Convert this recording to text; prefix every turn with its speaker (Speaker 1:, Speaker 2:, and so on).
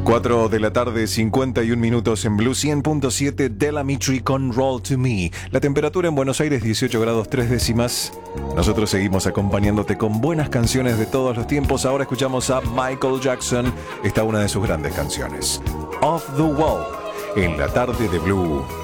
Speaker 1: 4 de la tarde, 51 minutos en Blue 100.7 Della Mitri con Roll to Me. La temperatura en Buenos Aires 18 grados 3 décimas. Nosotros seguimos acompañándote con buenas canciones de todos los tiempos. Ahora escuchamos a Michael Jackson. Esta es una de sus grandes canciones, Off the Wall, en la tarde de Blue.